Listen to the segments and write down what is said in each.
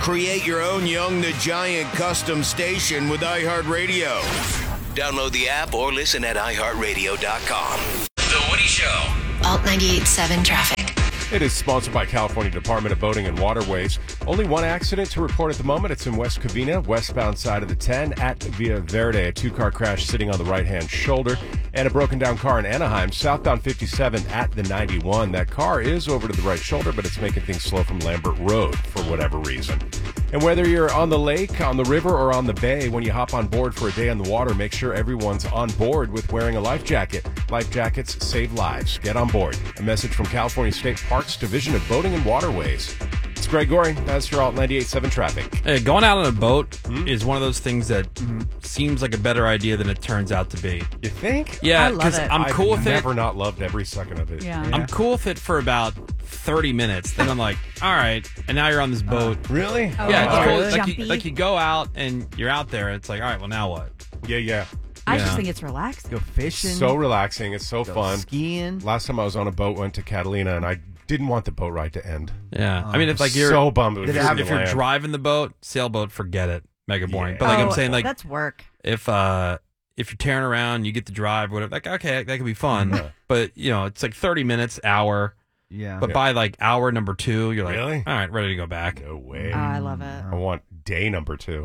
Create your own Young the Giant custom station with iHeartRadio. Download the app or listen at iHeartRadio.com. The Woody Show. Alt 98.7 traffic. It is sponsored by California Department of Boating and Waterways. Only one accident to report at the moment. It's in West Covina, westbound side of the 10 at Villa Verde. A two-car crash sitting on the right-hand shoulder. And a broken-down car in Anaheim, southbound 57 at the 91. That car is over to the right shoulder, but it's making things slow from Lambert Road for whatever reason. And whether you're on the lake, on the river, or on the bay, when you hop on board for a day on the water, make sure everyone's on board with wearing a life jacket. Life jackets save lives. Get on board. A message from California State Parks Division of Boating and Waterways. It's Greg Goring. That's your Alt 98.7 traffic. Hey, going out on a boat is one of those things that seems like a better idea than it turns out to be. You think? Yeah, because I'm cool with it. I've never not loved every second of it. Yeah. I'm cool with it for about 30 minutes. Then I'm like, all right. And now you're on this boat. Really? Oh, Yeah, it's cool. really? Like you go out and you're out there. It's like, all right, well, now what? Yeah. I Yeah. just think it's relaxing. Go fishing. So relaxing. It's so go fun. skiing. Last time I was on a boat, went to Catalina, and I didn't want the boat ride to end. Yeah. I mean, it's like you're so bummed. It was Did it just have- the if you're land. driving the boat, sailboat, forget it. Mega boring. Yeah. But like I'm Oh, saying, like that's work. if you're tearing around, you get to drive, whatever. Like okay, that could be fun. Yeah. But it's like 30 minutes, hour. Yeah. But by like hour number 2, you're like, Really? all right, ready to go back. No way. Oh, I love it. I want day number 2.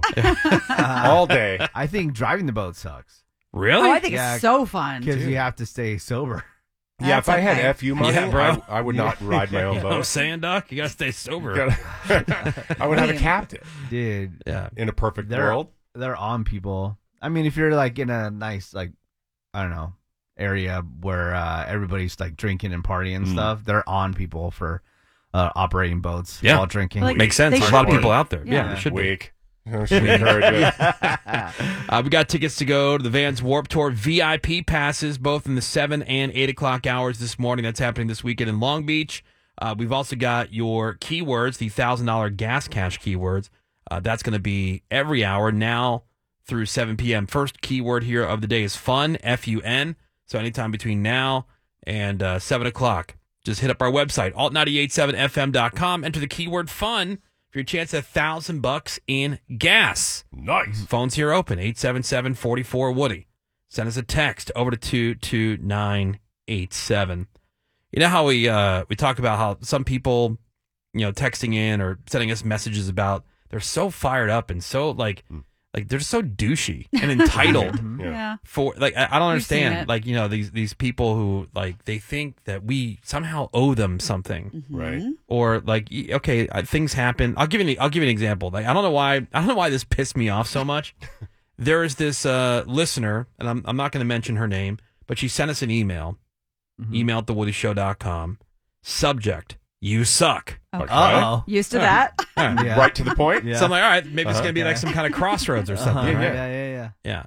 All day. I think driving the boat sucks Really? Oh, I think Yeah, it's so fun. because you have to stay sober. Yeah, if That's I had okay. FU money, Yeah, bro. I would not ride my own You know what I'm boat. saying, Doc? You gotta stay sober. I would have a captain Dude, Yeah. in a perfect they're world. they're on people. I mean, if you're like in a nice, like, I don't know, area where everybody's like drinking and partying and stuff, they're on people for operating boats Yeah. while drinking. Like, Makes sense. They There's a lot of should people be. out there. Yeah, Yeah. there should be. Weak. I should encourage it. We got tickets to go to the Vans Warped Tour VIP passes, both in the 7 and 8 o'clock hours this morning. That's happening this weekend in Long Beach. We've also got your keywords, the $1,000 gas cash keywords. That's going to be every hour now through 7 p.m. First keyword here of the day is fun, F-U-N. So anytime between now and 7 o'clock, just hit up our website, alt987fm.com, enter the keyword fun for your chance at $1,000 in gas. Nice. Phones here open, 877-44-WOODY. Send us a text over to 22987. You know how we talk about how some people, texting in or sending us messages about they're so fired up and so like they're so douchey and entitled Yeah. for like I don't We've seen understand it. these people who like they think that we somehow owe them something. Right. Or like, okay, things happen. I'll give you an example. Like, I don't know why this pissed me off so much. There is this listener, and I'm not going to mention her name, but she sent us an email, email at thewoodyshow.com. Subject: you suck. Okay. Uh-oh. Used to that. Yeah. Right to the point. Yeah. So I'm like, all right, maybe it's going to be like some kind of crossroads or something. Uh-huh. Right? Yeah.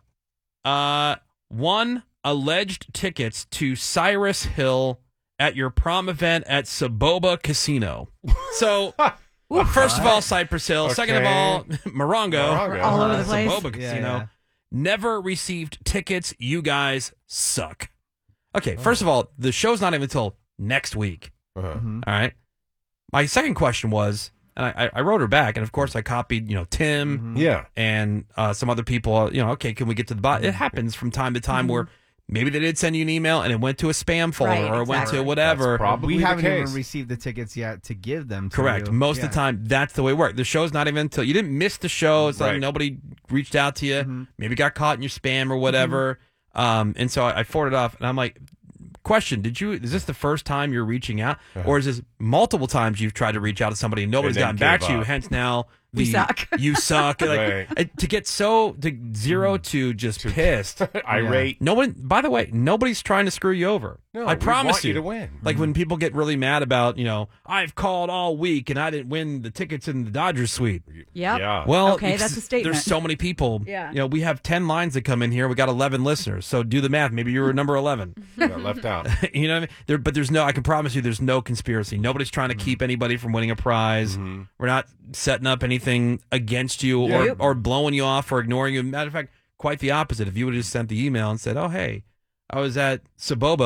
One alleged tickets to Cyrus Hill at your prom event at Saboba Casino. So, first of all, Cypress Hill. Second of Okay. all, Morongo. All over the place. Saboba Casino. Never received tickets. You guys suck. Okay, first of all, the show's not even until next week. Uh-huh. All right. My second question was, and I wrote her back, and of course I copied, Tim Yeah. and some other people. Okay, can we get to the bottom? It happens from time to time where maybe they did send you an email and it went to a spam folder Right, or it went to exactly. whatever. That's probably We the haven't case. even received the tickets yet to give them to Correct. you. Most Yeah. of the time, that's the way it works. The show's not even until you didn't miss the show. It's like Right. nobody reached out to you. Maybe got caught in your spam or whatever. And so I forwarded off, and I'm like, question, is this the first time you're reaching out? Or is this multiple times you've tried to reach out to somebody and nobody's And then gotten back gave to you, up. hence now We suck. You suck. Like, Right. to get to zero to just pissed. Irate. By the way, nobody's trying to screw you over. No, I we promise want you to win. Like when people get really mad about, I've called all week and I didn't win the tickets in the Dodgers suite. Yep. Yeah. Well, Okay, that's a statement. There's so many people. Yeah. We have 10 lines that come in here. We got 11 listeners. So do the math. Maybe you were number 11. Got left out. You know what I mean? But there's I can promise you there's no conspiracy. Nobody's trying to keep anybody from winning a prize. We're not setting up anything against you Yep. or blowing you off or ignoring you. Matter of fact, quite the opposite. If you would have just sent the email and said, oh, hey, I was at Saboba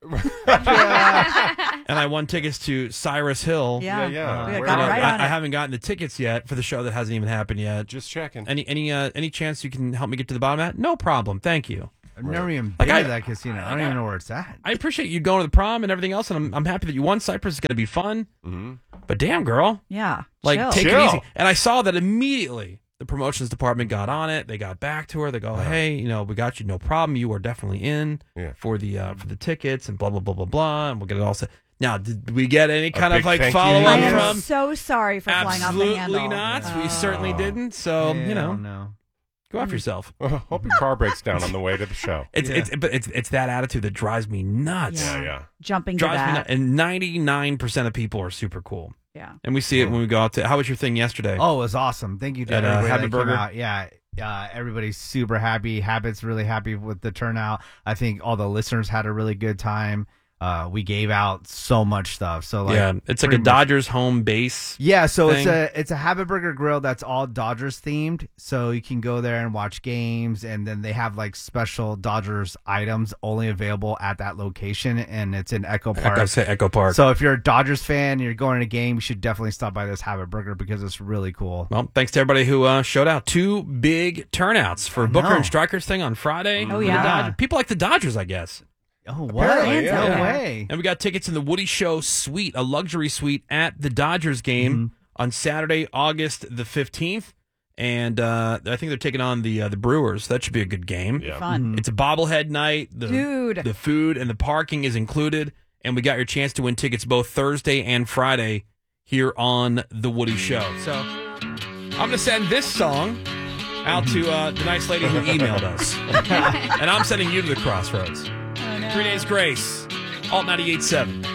And I won tickets to Cyrus Hill. Yeah. Yeah. We Where- got You know, right on I it. haven't gotten the tickets yet for the show that hasn't even happened yet. Just checking. Any chance you can help me get to the bottom of that? No problem. Thank you. I've never even Like, been I- to that casino. I don't even know where it's at. I appreciate you going to the prom and everything else, and I'm happy that you won. Cyprus is going to be fun. Mhm. But damn, girl, Yeah. like Chill. take Chill. it easy. And I saw that immediately. The promotions department got on it. They got back to her. They go, "Hey, we got you. No problem. You are definitely in Yeah. for the tickets and blah blah blah blah blah." And we'll get it all set. Now, did we get any kind big of like thank you follow to I up you. am from? so sorry for flying off the handle. Absolutely not. We certainly didn't. So No. go after yourself. Hope your car breaks down on the way to the show. It's that attitude that drives me nuts. Yeah. Jumping to Drives me that. nuts. And 99% of people are super cool. Yeah. And we see it when we go out to. How was your thing yesterday? Oh, it was awesome. Thank you to At, everybody Habit that came Burger? out. Yeah, everybody's super happy. Habit's really happy with the turnout. I think all the listeners had a really good time. We gave out so much stuff. So like, yeah, it's like a pretty much- Dodgers home base. Yeah, so thing. it's a Habit Burger Grill that's all Dodgers themed. So you can go there and watch games, and then they have like special Dodgers items only available at that location, and it's in Echo Park. Echo Park. So if you're a Dodgers fan, you're going to a game, you should definitely stop by this Habit Burger because it's really cool. Well, thanks to everybody who showed out. 2 big turnouts for Booker know. and Strikers thing on Friday. Oh, for the yeah. Dodgers. People like the Dodgers, I guess. Oh, what? Apparently, yeah. No Yeah. way. And we got tickets in the Woody Show suite, a luxury suite at the Dodgers game on Saturday, August the 15th. And I think they're taking on the Brewers. That should be a good game. Yeah. Fun. It's a bobblehead night. Dude. The food and the parking is included. And we got your chance to win tickets both Thursday and Friday here on The Woody Show. So I'm going to send this song out to the nice lady who emailed us. And I'm sending you to the crossroads. 3 Days Grace, Alt 98.7.